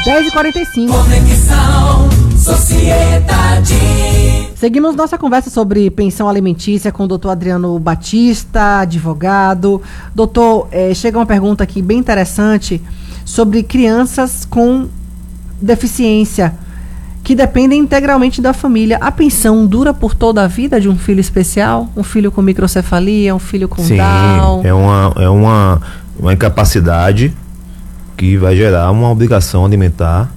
10h45. Conexão Sociedade. Seguimos nossa conversa sobre pensão alimentícia com o doutor Adriano Batista, advogado. Doutor, chega uma pergunta aqui bem interessante sobre crianças com deficiência que dependem integralmente da família. A pensão dura por toda a vida de um filho especial? Um filho com microcefalia, um filho com Down? É uma incapacidade que vai gerar uma obrigação alimentar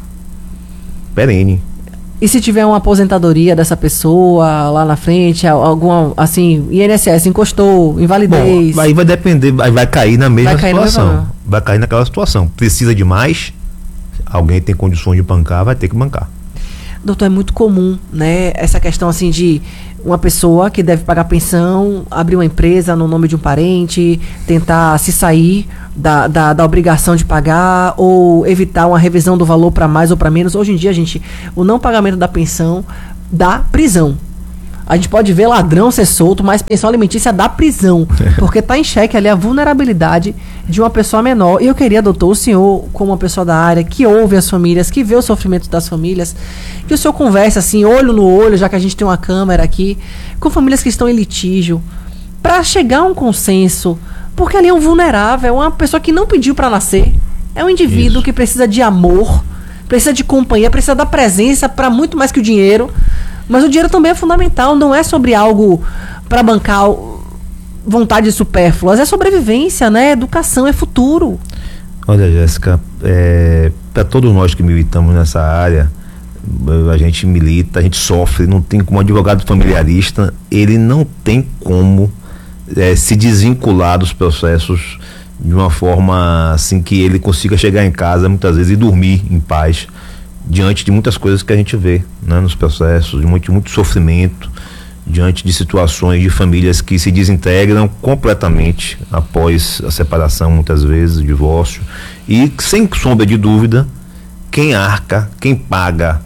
perene. E se tiver uma aposentadoria dessa pessoa lá na frente, alguma, assim, INSS encostou, invalidez? Bom, aí vai depender, vai cair na mesma situação. No vai cair naquela situação. Precisa de mais, alguém tem condições de bancar, vai ter que bancar. Doutor, é muito comum, né, essa questão assim de uma pessoa que deve pagar pensão, abrir uma empresa no nome de um parente, tentar se sair da obrigação de pagar ou evitar uma revisão do valor para mais ou para menos. Hoje em dia, gente, o não pagamento da pensão dá prisão. A gente pode ver ladrão ser solto, mas pensão alimentícia dá prisão, porque está em xeque ali a vulnerabilidade de uma pessoa menor. E eu queria, doutor, o senhor, como uma pessoa da área, que ouve as famílias, que vê o sofrimento das famílias, que o senhor converse assim, olho no olho, já que a gente tem uma câmera aqui, com famílias que estão em litígio, para chegar a um consenso, porque ali é um vulnerável, é uma pessoa que não pediu para nascer, é um indivíduo que precisa de amor, precisa de companhia, precisa da presença para muito mais que o dinheiro. Mas o dinheiro também é fundamental, não é sobre algo para bancar vontades supérfluas, é sobrevivência, né? Educação, é futuro. Olha, Jéssica, para todos nós que militamos nessa área, a gente milita, a gente sofre, não tem como advogado familiarista, ele não tem como se desvincular dos processos de uma forma assim que ele consiga chegar em casa muitas vezes e dormir em paz, diante de muitas coisas que a gente vê, né, nos processos, de muito sofrimento, diante de situações de famílias que se desintegram completamente após a separação, muitas vezes, o divórcio, e sem sombra de dúvida, quem arca, quem paga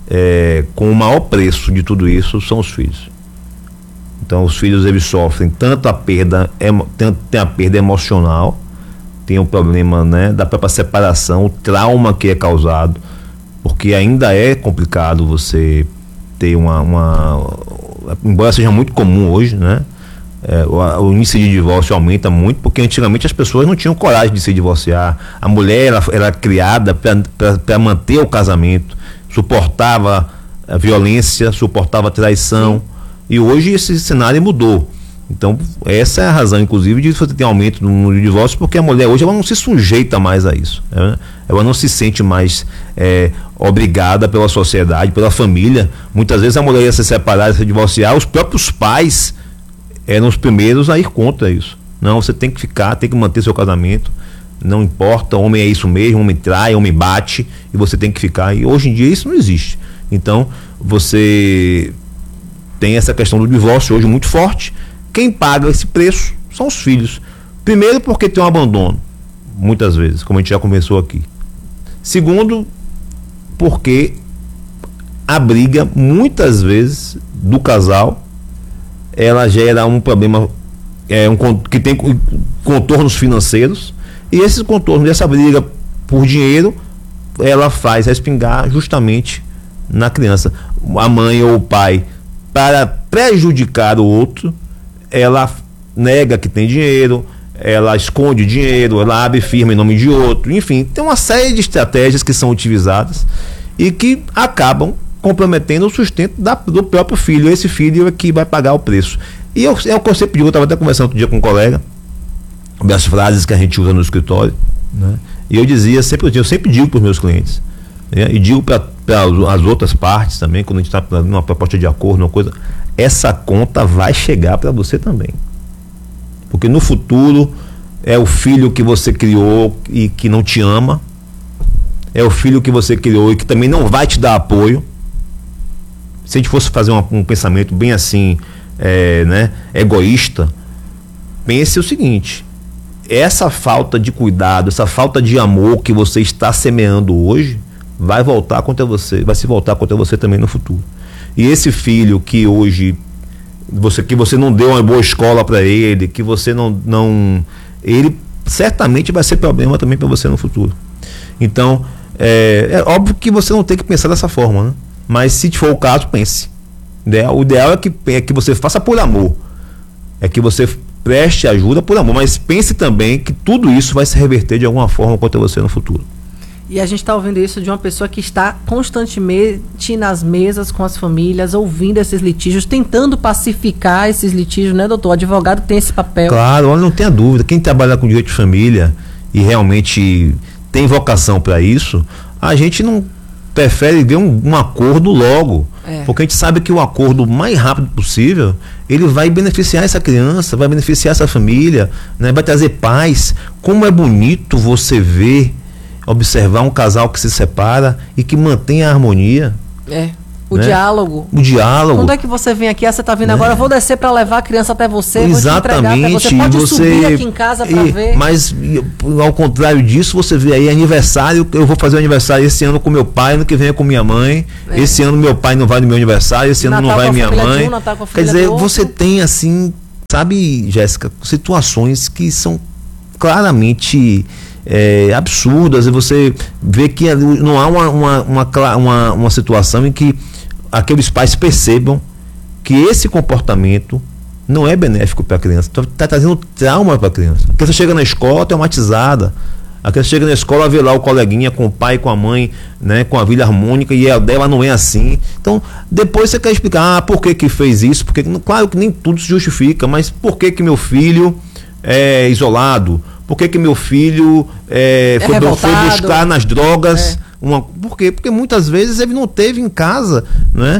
com o maior preço de tudo isso são os filhos. Então os filhos, eles sofrem tanto a perda, tem a perda emocional, tem o problema, né, da própria separação, o trauma que é causado, porque ainda é complicado você ter embora seja muito comum hoje, né? O índice de divórcio aumenta muito, porque antigamente as pessoas não tinham coragem de se divorciar. A mulher era criada para manter o casamento, suportava a violência, suportava a traição. E hoje esse cenário mudou. Então essa é a razão, inclusive, de você ter aumento no divórcio, porque a mulher hoje ela não se sujeita mais a isso, né? Ela não se sente mais obrigada pela sociedade, pela família. Muitas vezes a mulher ia se separar, ia se divorciar, os próprios pais eram os primeiros a ir contra isso. Não, você tem que ficar, tem que manter seu casamento, não importa, homem é isso mesmo, homem trai, homem bate, e você tem que ficar. E hoje em dia isso não existe. Então você tem essa questão do divórcio hoje muito forte. Quem paga esse preço são os filhos. Primeiro, porque tem um abandono, muitas vezes, como a gente já conversou aqui. Segundo, porque a briga, muitas vezes, do casal, ela gera um problema que tem contornos financeiros, e esses contornos dessa briga por dinheiro, ela faz respingar justamente na criança. A mãe ou o pai, para prejudicar o outro, ela nega que tem dinheiro, ela esconde dinheiro, ela abre firma em nome de outro, enfim, tem uma série de estratégias que são utilizadas e que acabam comprometendo o sustento do próprio filho. Esse filho é que vai pagar o preço. E é o que eu sempre digo, eu estava até conversando outro dia com um colega sobre as frases que a gente usa no escritório, né? E eu sempre digo para os meus clientes, né? E digo para as outras partes também, quando a gente está numa proposta de acordo, uma coisa, essa conta vai chegar para você também, porque no futuro é o filho que você criou e que não te ama, é o filho que você criou e que também não vai te dar apoio. Se a gente fosse fazer um pensamento bem assim, né, egoísta, pense o seguinte: essa falta de cuidado, essa falta de amor que você está semeando hoje vai voltar contra você, vai se voltar contra você também no futuro. E esse filho que hoje que você não deu uma boa escola para ele, que você não ele certamente vai ser problema também para você no futuro. Então É óbvio que você não tem que pensar dessa forma, né? Mas se for o caso, pense. O ideal é que você faça por amor. É que você preste ajuda por amor. Mas pense também que tudo isso vai se reverter de alguma forma contra você no futuro. E a gente está ouvindo isso de uma pessoa que está constantemente nas mesas com as famílias, ouvindo esses litígios, tentando pacificar esses litígios, né, doutor? O advogado tem esse papel. Claro, olha, não tenha dúvida. Quem trabalha com direito de família e realmente tem vocação para isso, a gente não prefere ver um acordo logo. Porque a gente sabe que o acordo mais rápido possível, ele vai beneficiar essa criança, vai beneficiar essa família, né? Vai trazer paz. Como é bonito você ver, observar um casal que se separa e que mantém a harmonia. O diálogo. O diálogo. Quando é que você vem aqui? Você está vindo agora, eu vou descer para levar a criança até você. Exatamente. Vou te entregar até você. Pode subir aqui em casa para ver. Mas, ao contrário disso, você vê aí aniversário. Eu vou fazer o aniversário esse ano com meu pai, ano que vem é com minha mãe. Esse ano meu pai não vai no meu aniversário, esse ano não vai minha mãe. Quer dizer, você tem assim, sabe, Jéssica, situações que são claramente absurdas, e você vê que não há uma situação em que aqueles pais percebam que esse comportamento não é benéfico para a criança, está trazendo trauma para a criança. A criança chega na escola traumatizada, a criança chega na escola, vê lá o coleguinha com o pai, com a mãe, né, com a vida harmônica, e a dela não é assim. Então depois você quer explicar por que fez isso, porque claro que nem tudo se justifica, mas por que meu filho é isolado, por que meu filho foi buscar nas drogas. Por quê? Porque muitas vezes ele não teve em casa, né?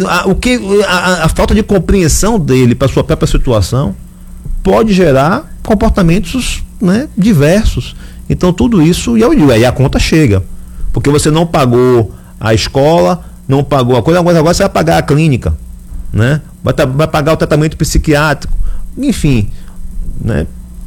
A falta de compreensão dele para sua própria situação pode gerar comportamentos, né, diversos. Então tudo isso, e eu digo, aí a conta chega, porque você não pagou a escola, não pagou a coisa, agora você vai pagar a clínica, né? Vai pagar o tratamento psiquiátrico, enfim, né?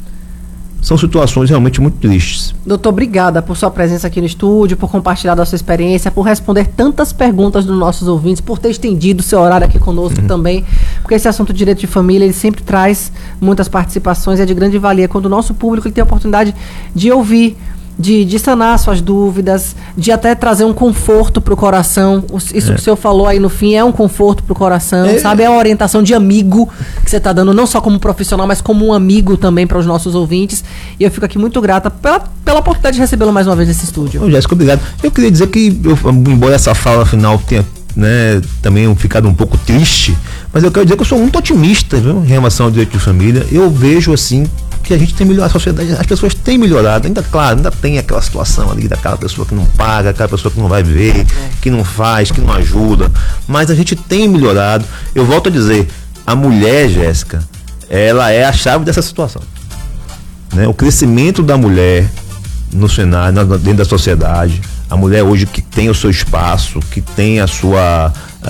São situações realmente muito tristes. Doutor, obrigada por sua presença aqui no estúdio, por compartilhar da sua experiência, por responder tantas perguntas dos nossos ouvintes, por ter estendido o seu horário aqui conosco também, porque esse assunto de direito de família, ele sempre traz muitas participações e é de grande valia quando o nosso público ele tem a oportunidade de ouvir, de sanar suas dúvidas, de até trazer um conforto para o coração. Isso que o senhor falou aí no fim é um conforto para o coração, sabe? É uma orientação de amigo que você está dando, não só como profissional, mas como um amigo também para os nossos ouvintes. E eu fico aqui muito grata pela oportunidade de recebê-lo mais uma vez nesse estúdio. Jéssica, obrigado. Eu queria dizer que, embora essa fala final tenha, né, também ficado um pouco triste, mas eu quero dizer que eu sou muito otimista, viu, em relação ao direito de família. Eu vejo assim que a gente tem melhorado, a sociedade, as pessoas têm melhorado, ainda tem aquela situação ali daquela pessoa que não paga, aquela pessoa que não vai ver, que não faz, que não ajuda, mas a gente tem melhorado. Eu volto a dizer, a mulher, Jéssica, ela é a chave dessa situação, né? O crescimento da mulher no cenário, dentro da sociedade, a mulher hoje que tem o seu espaço, que tem a sua,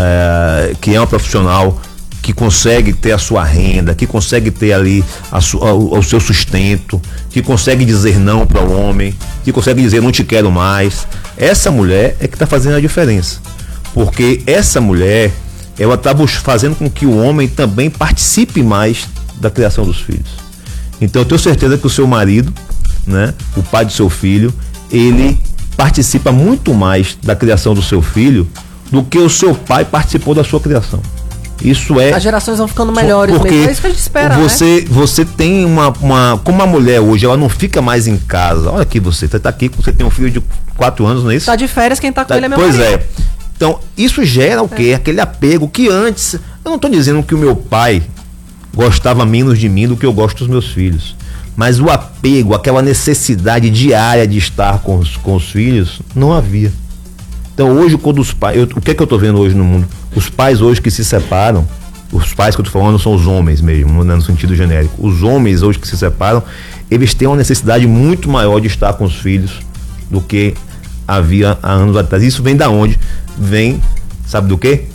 que é uma profissional, que consegue ter a sua renda, que consegue ter ali o seu sustento, que consegue dizer não para o homem, que consegue dizer não te quero mais. Essa mulher é que está fazendo a diferença, porque essa mulher, ela está fazendo com que o homem também participe mais da criação dos filhos. Então eu tenho certeza que o seu marido, né, o pai do seu filho, ele participa muito mais da criação do seu filho do que o seu pai participou da sua criação. Isso é. As gerações vão ficando melhores, porque mesmo. É isso que a gente espera, você tem como a mulher hoje, ela não fica mais em casa. Olha aqui, você tá aqui, você tem um filho de 4 anos, não é isso? Tá de férias, quem tá com ele é meu marido. Pois é. Então, isso gera o quê? Aquele apego que antes, eu não tô dizendo que o meu pai gostava menos de mim do que eu gosto dos meus filhos, mas o apego, aquela necessidade diária de estar com os filhos, não havia. Então hoje, quando os pais, o que é que eu tô vendo hoje no mundo? Os pais hoje que se separam, os pais que eu tô falando são os homens mesmo, né, no sentido genérico. Os homens hoje que se separam, eles têm uma necessidade muito maior de estar com os filhos do que havia há anos atrás. Isso vem da onde? Vem, sabe do quê?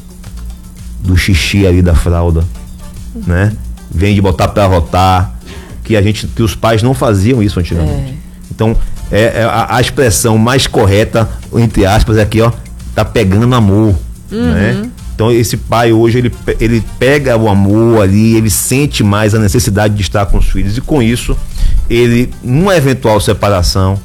Do xixi ali da fralda, né? Vem de botar pra rotar, que os pais não faziam isso antigamente. Então, a expressão mais correta, entre aspas, é aqui, ó, tá pegando amor, né? Então esse pai hoje, ele pega o amor ali, ele sente mais a necessidade de estar com os filhos, e com isso, ele, numa eventual separação,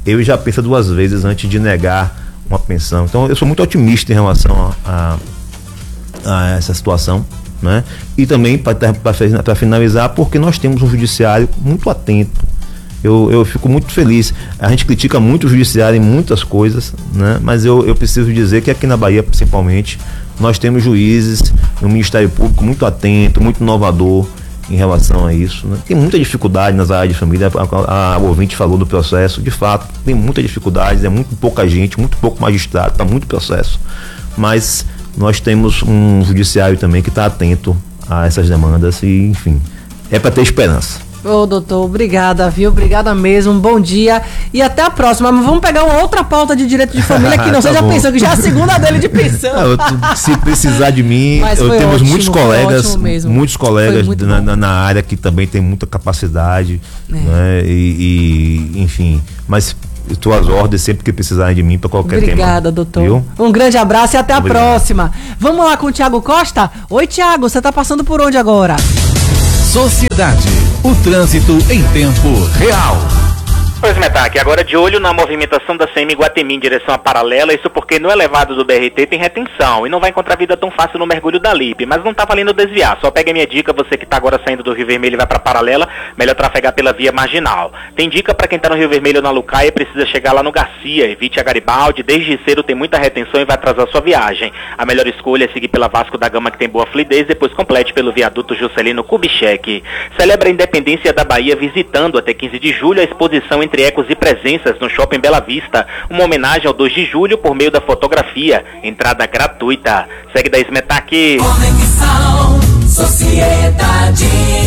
ele já pensa 2 vezes antes de negar uma pensão. Então eu sou muito otimista em relação a essa situação, né? E também para finalizar, porque nós temos um judiciário muito atento. Eu fico muito feliz. A gente critica muito o judiciário em muitas coisas, né? Mas eu preciso dizer que aqui na Bahia, principalmente, nós temos juízes, um Ministério Público muito atento, muito inovador em relação a isso, né? Tem muita dificuldade nas áreas de família. A ouvinte falou do processo. De fato, tem muita dificuldade, é muito pouca gente, muito pouco magistrado, está muito processo. Mas nós temos um judiciário também que está atento a essas demandas e, enfim, é para ter esperança. Ô, doutor, obrigada, viu? Obrigada mesmo, bom dia e até a próxima. Mas vamos pegar uma outra pauta de direito de família que não seja pensão, que já é a segunda dele de pensão. Se precisar de mim, temos ótimo, muitos colegas na área que também tem muita capacidade, né? Enfim, mas estou às ordens sempre que precisarem de mim para qualquer tema. Obrigada, doutor. Viu? Um grande abraço e até a próxima. Vamos lá com o Thiago Costa? Oi, Thiago, você está passando por onde agora? Sociedade, o trânsito em tempo real. Pois, Metac, agora de olho na movimentação da CM Iguatemi em direção à Paralela, isso porque no elevado do BRT tem retenção e não vai encontrar vida tão fácil no mergulho da Lipe, mas não tá valendo desviar, só pega a minha dica, você que tá agora saindo do Rio Vermelho e vai pra Paralela, melhor trafegar pela via marginal. Tem dica pra quem tá no Rio Vermelho ou na Lucaia, precisa chegar lá no Garcia, evite a Garibaldi, desde cedo tem muita retenção e vai atrasar sua viagem. A melhor escolha é seguir pela Vasco da Gama, que tem boa fluidez, depois complete pelo viaduto Juscelino Kubitschek. Celebra a independência da Bahia visitando até 15 de julho a exposição Entre Ecos e Presenças no Shopping Bela Vista, uma homenagem ao 2 de julho por meio da fotografia, entrada gratuita. Segue da Metac. Conexão Sociedade.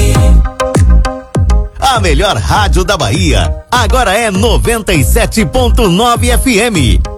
A melhor rádio da Bahia agora é 97.9 FM.